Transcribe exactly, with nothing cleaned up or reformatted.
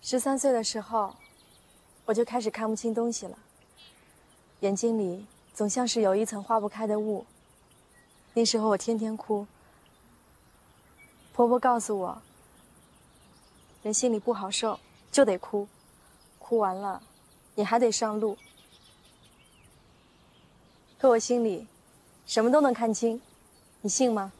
十三岁的时候，我就开始看不清东西了，眼睛里总像是有一层化不开的雾。那时候我天天哭。婆婆告诉我，人心里不好受就得哭，哭完了你还得上路。可我心里什么都能看清，你信吗？